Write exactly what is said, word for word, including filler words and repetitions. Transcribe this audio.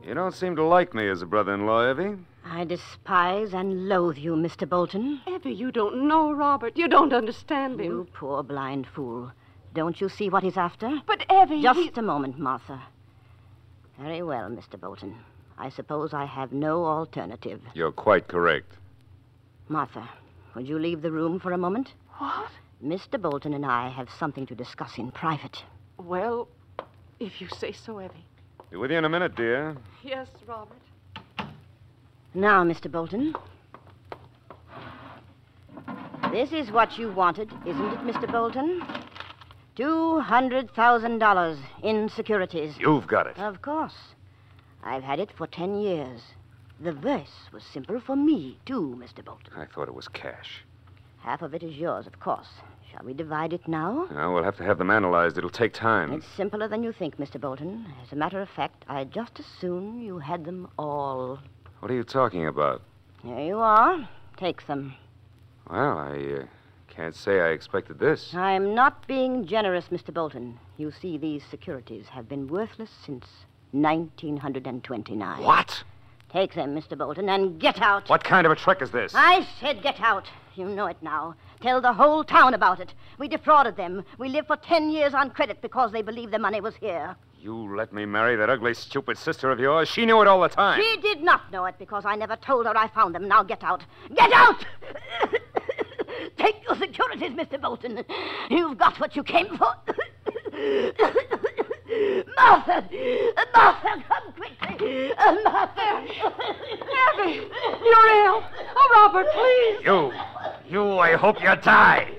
You don't seem to like me as a brother-in-law, Evie. I despise and loathe you, Mister Bolton. Evie, you don't know Robert. You don't understand him. You poor blind fool. Don't you see what he's after? But, Evie... Just he... a moment, Martha. Very well, Mister Bolton. I suppose I have no alternative. You're quite correct. Martha, would you leave the room for a moment? What? Mister Bolton and I have something to discuss in private. Well, if you say so, Evie. Be with you in a minute, dear. Yes, Robert. Now, Mister Bolton. This is what you wanted, isn't it, Mister Bolton? Two hundred thousand dollars in securities. You've got it. Of course. I've had it for ten years. The verse was simple for me, too, Mister Bolton. I thought it was cash. Half of it is yours, of course. Shall we divide it now? No, we'll have to have them analyzed. It'll take time. It's simpler than you think, Mister Bolton. As a matter of fact, I'd just as soon you had them all. What are you talking about? Here you are. Take them. Well, I uh, can't say I expected this. I'm not being generous, Mister Bolton. You see, these securities have been worthless since nineteen twenty-nine. What? Take them, Mister Bolton, and get out. What kind of a trick is this? I said get out. You know it now. Tell the whole town about it. We defrauded them. We lived for ten years on credit because they believed the money was here. You let me marry that ugly, stupid sister of yours. She knew it all the time. She did not know it because I never told her I found them. Now get out. Get out! Take your securities, Mister Bolton. You've got what you came for. Martha! Martha, come quickly! Uh, Martha! Evie! You're ill! Oh, Robert, please! You, you, I hope you die.